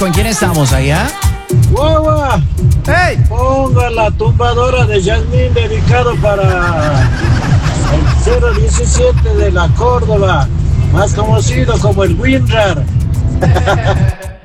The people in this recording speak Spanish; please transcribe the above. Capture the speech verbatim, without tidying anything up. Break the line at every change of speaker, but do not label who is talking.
¿con quién estamos allá?
¡Guagua!
¡Hey!
Ponga la tumbadora de Yasmín dedicado para el cero diecisiete de la Córdoba, más conocido como el WinRAR.